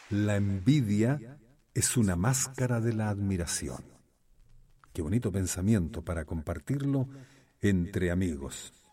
La envidia es una máscara de la admiración. Qué bonito pensamiento para compartirlo entre amigos.